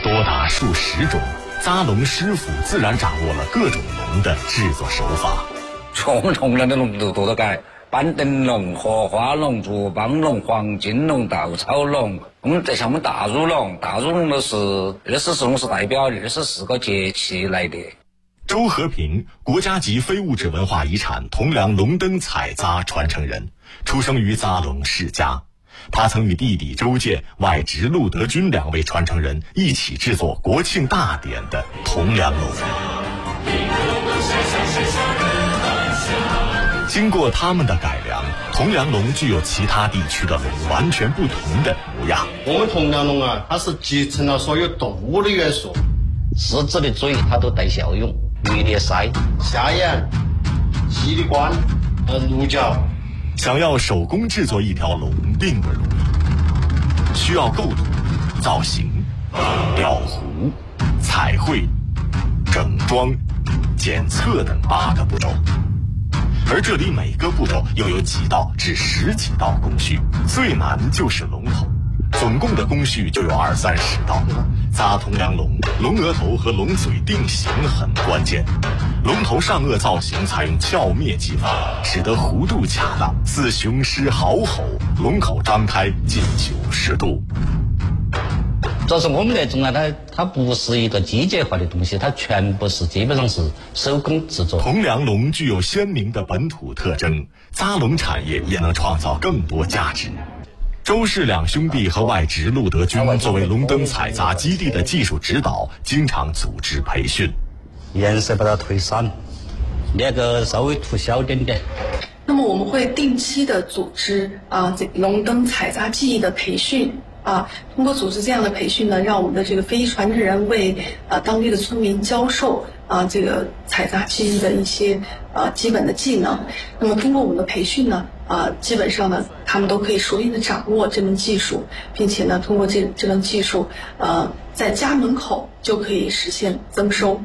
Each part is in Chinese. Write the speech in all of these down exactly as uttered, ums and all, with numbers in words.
多达数十种，扎龙师傅自然掌握了各种龙的制作手法。 我们同样的龙都多得改，板灯笼、荷花龙、竹棒龙、黄金龙、稻草龙。我们再像我们大乳龙，大乳龙的是二十四龙是代表二十四个节气来的。 周和平，国家级非物质文化遗产铜梁龙灯彩扎传承人，出生于扎龙世家。他曾与弟弟周建、外侄陆德军两位传承人一起制作国庆大典的铜梁龙。经过他们的改良，铜梁龙具有其他地区的龙完全不同的模样。 我们铜梁龙啊，它是集成了所有动物的元素， 狮子的嘴它都带笑容，鱼的鳃、 虾眼、鸡的冠、呃鹿角。 想要手工制作一条龙并不容易，需要构图、造型、裱糊、彩绘、整装、检测等八个步骤。而这里每个步骤又有几道至十几道工序，最难就是龙头，总共的工序就有二三十道。扎铜梁龙，龙额头和龙嘴定型很关键。龙头上颚造型采用鞘面技法，使得弧度恰当，似雄狮嚎吼，龙口张开近九十度。 主要是我们那种啊，它它不是一个机械化的东西，它全部是基本上是手工制作。 铜梁龙具有鲜明的本土特征，扎龙产业也能创造更多价值。周氏两兄弟和外侄陆德军作为龙灯彩扎基地的技术指导，经常组织培训。 颜色把它推散，那个稍微涂小点点。 那么我们会定期的组织啊，这龙灯彩扎技艺的培训。啊，通过组织这样的培训呢，让我们的这个非遗传承人为呃当地的村民教授啊这个采扎技艺的一些呃基本的技能。那么通过我们的培训呢，啊基本上呢，他们都可以熟练的掌握这门技术，并且呢，通过这这门技术，呃，在家门口就可以实现增收。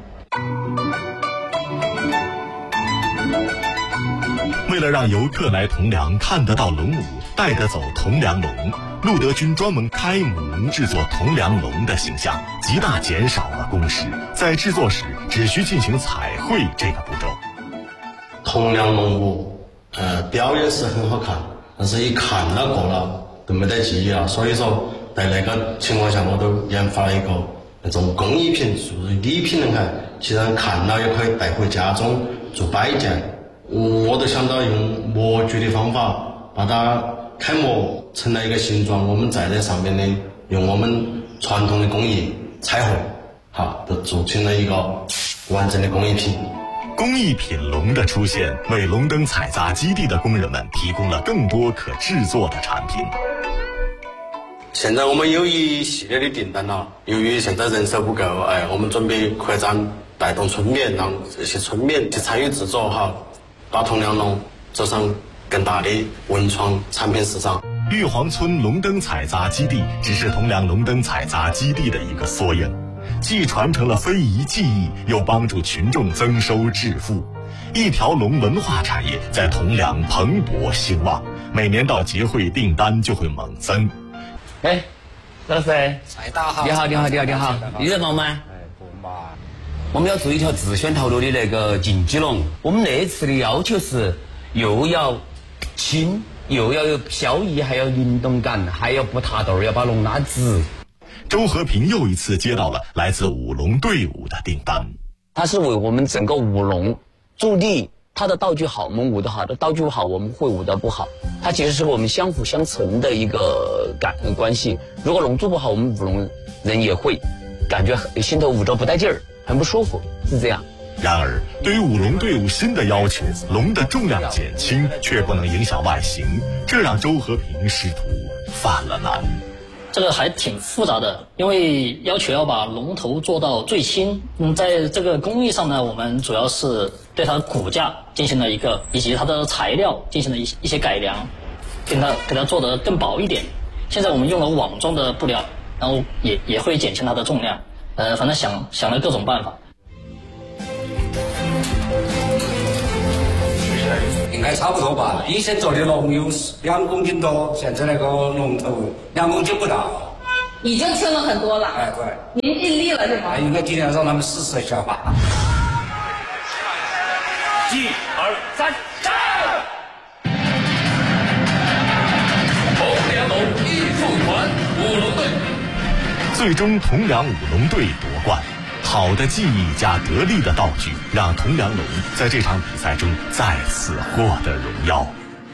为了让游客来铜梁看得到龙舞，带得走铜梁龙，陆德军专门开模制作铜梁龙的形象，极大减少了工时，在制作时只需进行彩绘这个步骤。 铜梁龙舞，呃，表演是很好看，但是一看到过了都没得记忆了，所以说在那个情况下，我都研发了一个那种工艺品，属于礼品人看，其实看了也可以带回家中做摆件。我都想到用模具的方法把它开模成了一个形状，我们再在上面的用我们传统的工艺彩绘，好，都做成了一个完整的工艺品。 工艺品龙的出现，为龙灯采扎基地的工人们提供了更多可制作的产品。 现在我们有一系列的订单了，由于现在人手不够，哎，我们准备扩张，带动村民，让这些村民去参与制作，哈，把铜梁龙走上更大的文创产品市场。 玉皇村龙灯采扎基地只是铜梁龙灯采扎基地的一个缩影，既传承了非遗技艺，又帮助群众增收致富。一条龙文化产业在铜梁蓬勃兴旺，每年到节会订单就会猛增。 哎，老师， 蔡大好， 你好，你好，你好，你好，你在忙吗？ 哎，不忙。 我们要做一条自选头路的那个竞技龙，我们那次的要求是又要轻，又要有飘逸，还要灵动感，还要不塌豆，要把龙拉直。 周和平又一次接到了来自舞龙队伍的订单， 它是为我们整个舞龙助力，它的道具好，我们舞得好；的道具不好，我们会舞得不好。它其实是我们相辅相成的一个感关系。如果龙做不好，我们舞龙人也会感觉心头舞着不带劲儿，很不舒服，是这样。 然而，对于舞龙队伍新的要求，龙的重量减轻，却不能影响外形，这让周和平师徒犯了难。 这个还挺复杂的，因为要求要把龙头做到最轻。嗯，在这个工艺上呢，我们主要是对它的骨架进行了一个，以及它的材料进行了一一些改良，给它给它做得更薄一点。现在我们用了网状的布料，然后也也会减轻它的重量。呃，反正想想了各种办法。 应该差不多吧。以前做的龙有两公斤多，现在那个龙头两公斤不到。 已经轻了很多了。 哎，对， 您尽力了是吗？ 应该今天让他们试试一下吧。 一二三，战！ 同良龙艺术团舞龙队， 最终同良舞龙队夺冠。好的技艺加得力的道具，让同良龙在这场比赛中再次获得荣耀。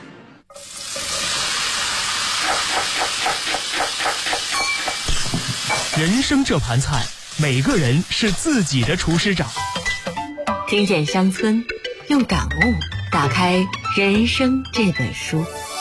人生这盘菜，每个人是自己的厨师长。 听见乡村，用感悟打开人生这本书。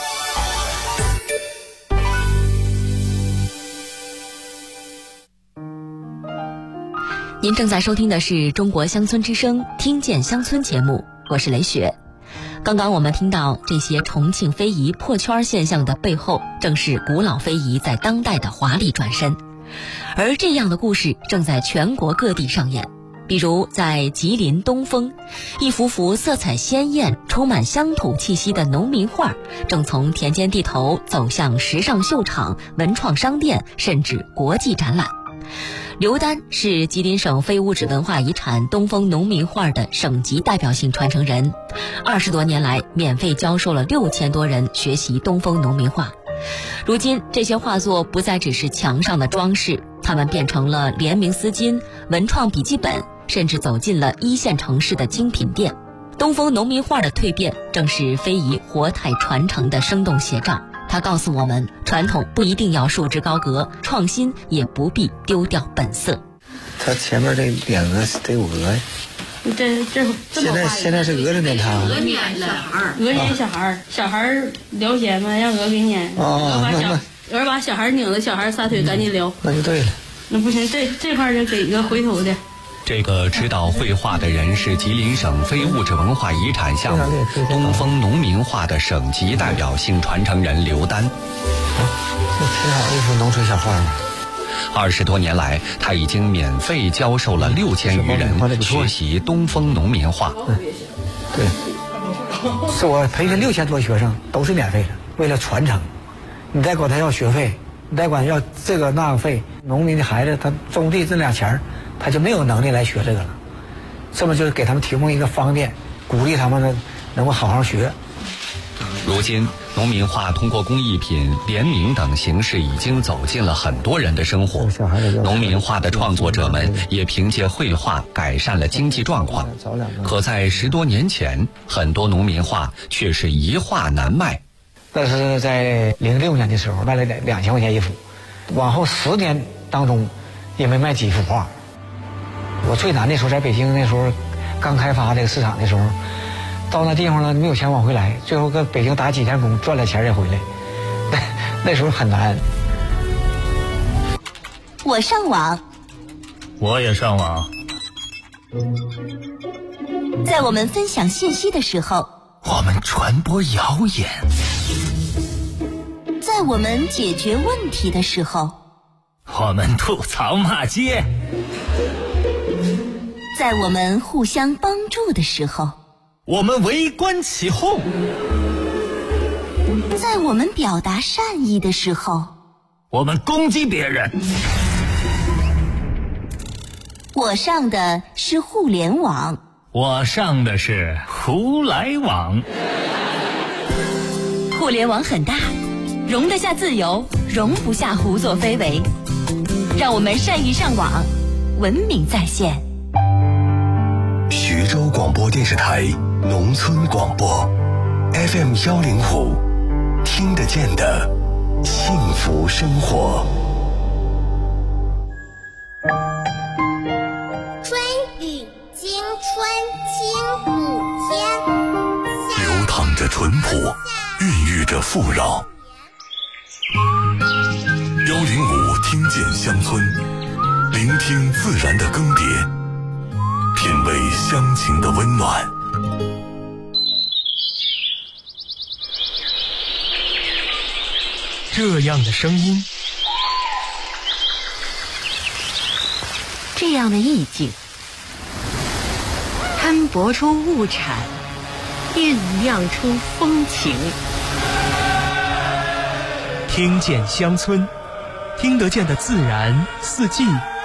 您正在收听的是中国乡村之声听见乡村节目，我是雷雪。刚刚我们听到这些重庆非遗破圈现象的背后，正是古老非遗在当代的华丽转身。而这样的故事正在全国各地上演，比如在吉林东风，一幅幅色彩鲜艳、充满乡土气息的农民画正从田间地头走向时尚秀场、文创商店，甚至国际展览。刘丹是吉林省非物质文化遗产东风农民画的省级代表性传承人，二十多年来免费教授了六千多人学习东风农民画。如今这些画作不再只是墙上的装饰，它们变成了联名丝巾、文创笔记本，甚至走进了一线城市的精品店。东风农民画的蜕变正是非遗活态传承的生动写照。它告诉我们，传统不一定要束之高阁，创新也不必丢掉本色。 它前面这匾额得有鹅呀。 这这现在现在是鹅的年堂。 鹅撵小孩儿，鹅撵小孩儿，小孩儿聊闲嘛，让鹅给撵。 哦， 把小那鹅把小孩拧着，小孩撒腿赶紧撩。 那就对了。 那不行，这这块就给一个回头的。 这个指导绘画的人是吉林省非物质文化遗产项目东风农民画的省级代表性传承人刘丹。 这挺好，一幅农村小画嘛。 二十多年来，他已经免费教授了六千余人学习东风农民画。 嗯，对，是我培训六千多学生，都是免费的，为了传承。你再管他要学费，你再管要这个那个费，农民的孩子他种地挣俩钱，他就没有能力来学这个了。这么就是给他们提供一个方便，鼓励他们呢能够好好学。 如今，农民画通过工艺品、联名等形式，已经走进了很多人的生活。农民画的创作者们也凭借绘画改善了经济状况。可在十多年前，很多农民画却是一画难卖。 那是在零六年的时候卖了两两千块钱一幅，往后十年当中也没卖几幅画。我最难的时候在北京，那时候刚开发这个市场的时候，到那地方了没有钱往回来，最后搁北京打几天工赚了钱也回来，那那时候很难。 我上网， 我也上网。 在我们分享信息的时候， 我们传播谣言； 在我们解决问题的时候， 我们吐槽骂街； 在我们互相帮助的时候， 我们围观起哄； 在我们表达善意的时候， 我们攻击别人。 我上的是互联网， 我上的是胡来网。 互联网很大，容得下自由，容不下胡作非为。让我们善意上网，文明在线。 徐州广播电视台农村广播 F M 幺零五，听得见的幸福生活。 春雨惊春清谷天， 流淌着淳朴，孕育着富饶。幺零五听见乡村，聆听自然的更迭，品味乡情的温暖。 这样的声音， 这样的意境，摊薄出物产，酝酿出风情。 听见乡村， 听得见的自然、四季、